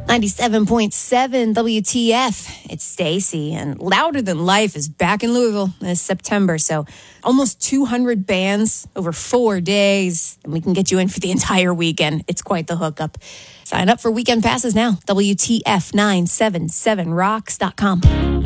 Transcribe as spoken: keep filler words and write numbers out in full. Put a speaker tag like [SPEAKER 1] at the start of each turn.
[SPEAKER 1] ninety-seven point seven W T F. It's Stacy, and Louder Than Life is back in Louisville this September. So almost two hundred bands over four days, and we can get you in for the entire weekend. It's quite the hookup. Sign up for weekend passes now. W T F nine seven seven rocks dot com.